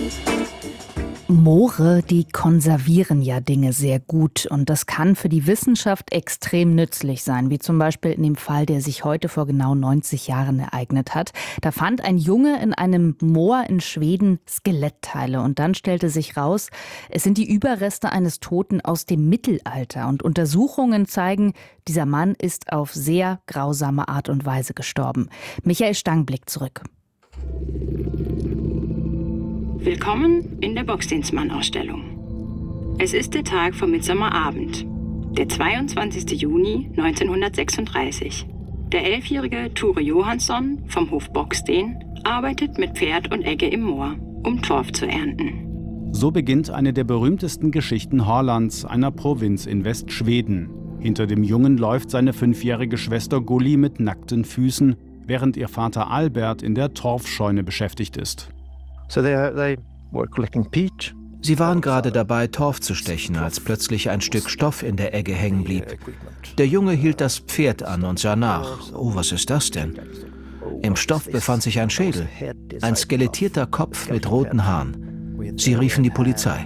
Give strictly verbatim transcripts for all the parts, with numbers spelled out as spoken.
Moore, die konservieren ja Dinge sehr gut und das kann für die Wissenschaft extrem nützlich sein, wie zum Beispiel in dem Fall, der sich heute vor genau neunzig Jahren ereignet hat. Da fand ein Junge in einem Moor in Schweden Skelettteile und dann stellte sich raus, es sind die Überreste eines Toten aus dem Mittelalter und Untersuchungen zeigen, dieser Mann ist auf sehr grausame Art und Weise gestorben. Michael Stang blickt zurück. Willkommen in der Bocksteinsmann-Ausstellung. Es ist der Tag vom Mitsommerabend, der zweiundzwanzigster Juni neunzehnhundertsechsunddreißig. Der elfjährige Ture Johansson vom Hof Bockstein arbeitet mit Pferd und Egge im Moor, um Torf zu ernten. So beginnt eine der berühmtesten Geschichten Hallands, einer Provinz in Westschweden. Hinter dem Jungen läuft seine fünfjährige Schwester Gulli mit nackten Füßen, während ihr Vater Albert in der Torfscheune beschäftigt ist. Sie waren gerade dabei, Torf zu stechen, als plötzlich ein Stück Stoff in der Egge hängen blieb. Der Junge hielt das Pferd an und sah nach. Oh, was ist das denn? Im Stoff befand sich ein Schädel, ein skelettierter Kopf mit roten Haaren. Sie riefen die Polizei.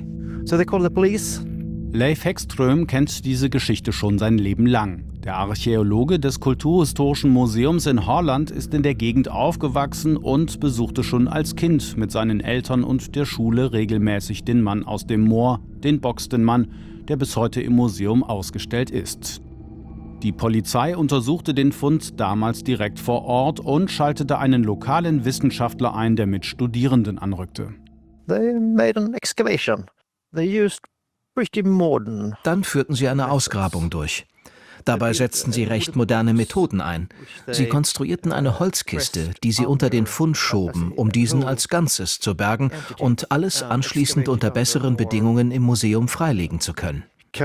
Leif Häggström kennt diese Geschichte schon sein Leben lang. Der Archäologe des Kulturhistorischen Museums in Halland ist in der Gegend aufgewachsen und besuchte schon als Kind mit seinen Eltern und der Schule regelmäßig den Mann aus dem Moor, den Bockstenmann, der bis heute im Museum ausgestellt ist. Die Polizei untersuchte den Fund damals direkt vor Ort und schaltete einen lokalen Wissenschaftler ein, der mit Studierenden anrückte. They made an excavation. They used pretty modern. Dann führten sie eine Ausgrabung durch. Dabei setzten sie recht moderne Methoden ein. Sie konstruierten eine Holzkiste, die sie unter den Fund schoben, um diesen als Ganzes zu bergen und alles anschließend unter besseren Bedingungen im Museum freilegen zu können.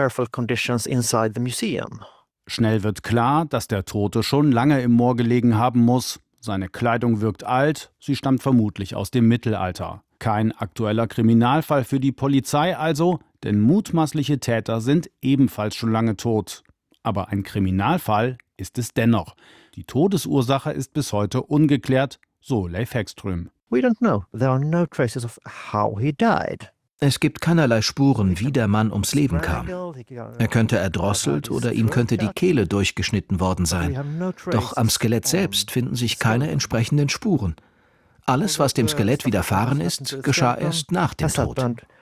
Schnell wird klar, dass der Tote schon lange im Moor gelegen haben muss. Seine Kleidung wirkt alt, sie stammt vermutlich aus dem Mittelalter. Kein aktueller Kriminalfall für die Polizei also, denn mutmaßliche Täter sind ebenfalls schon lange tot. Aber ein Kriminalfall ist es dennoch. Die Todesursache ist bis heute ungeklärt, so Leif Häggström. Es gibt keinerlei Spuren, wie der Mann ums Leben kam. Er könnte erdrosselt oder ihm könnte die Kehle durchgeschnitten worden sein. Doch am Skelett selbst finden sich keine entsprechenden Spuren. Alles, was dem Skelett widerfahren ist, geschah erst nach dem Tod.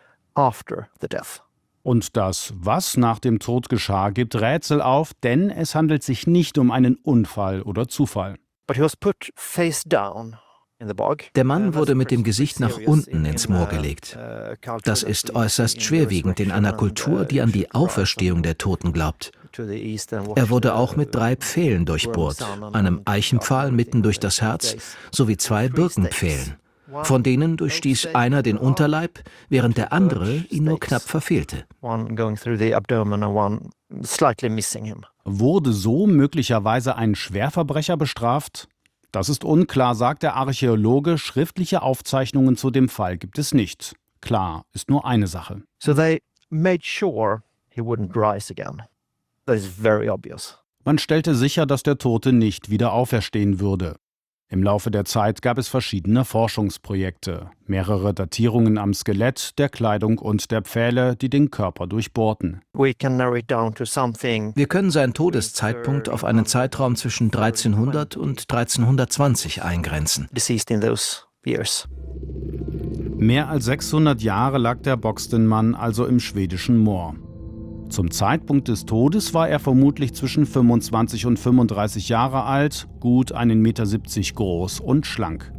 Und das, was nach dem Tod geschah, gibt Rätsel auf, denn es handelt sich nicht um einen Unfall oder Zufall. Der Mann wurde mit dem Gesicht nach unten ins Moor gelegt. Das ist äußerst schwerwiegend in einer Kultur, die an die Auferstehung der Toten glaubt. Er wurde auch mit drei Pfählen durchbohrt, einem Eichenpfahl mitten durch das Herz sowie zwei Birkenpfählen. Von denen durchstieß einer den Unterleib, während der andere ihn nur knapp verfehlte. Wurde so möglicherweise ein Schwerverbrecher bestraft? Das ist unklar, sagt der Archäologe. Schriftliche Aufzeichnungen zu dem Fall gibt es nicht. Klar ist nur eine Sache. So they made sure he wouldn't rise again. That is very obvious. Man stellte sicher, dass der Tote nicht wieder auferstehen würde. Im Laufe der Zeit gab es verschiedene Forschungsprojekte, mehrere Datierungen am Skelett, der Kleidung und der Pfähle, die den Körper durchbohrten. Wir können seinen Todeszeitpunkt auf einen Zeitraum zwischen dreizehnhundert und dreizehnhundertzwanzig eingrenzen. Mehr als sechshundert Jahre lag der Bockstenmann also im schwedischen Moor. Zum Zeitpunkt des Todes war er vermutlich zwischen fünfundzwanzig und fünfunddreißig Jahre alt, gut einen Meter siebzig groß und schlank.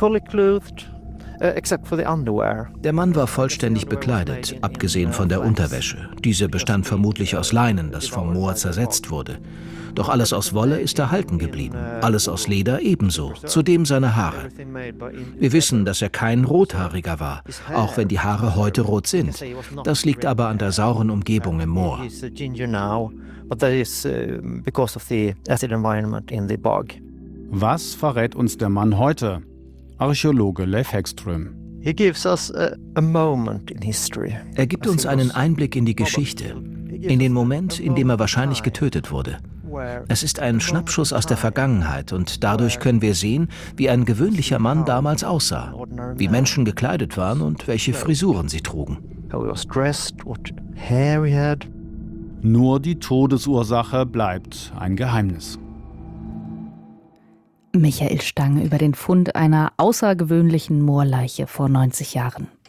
Der Mann war vollständig bekleidet, abgesehen von der Unterwäsche. Diese bestand vermutlich aus Leinen, das vom Moor zersetzt wurde. Doch alles aus Wolle ist erhalten geblieben, alles aus Leder ebenso, zudem seine Haare. Wir wissen, dass er kein Rothaariger war, auch wenn die Haare heute rot sind. Das liegt aber an der sauren Umgebung im Moor. Was verrät uns der Mann heute? Archäologe Leif Häggström. Er gibt uns einen Einblick in die Geschichte, in den Moment, in dem er wahrscheinlich getötet wurde. Es ist ein Schnappschuss aus der Vergangenheit und dadurch können wir sehen, wie ein gewöhnlicher Mann damals aussah, wie Menschen gekleidet waren und welche Frisuren sie trugen. Nur die Todesursache bleibt ein Geheimnis. Michael Stange über den Fund einer außergewöhnlichen Moorleiche vor neunzig Jahren.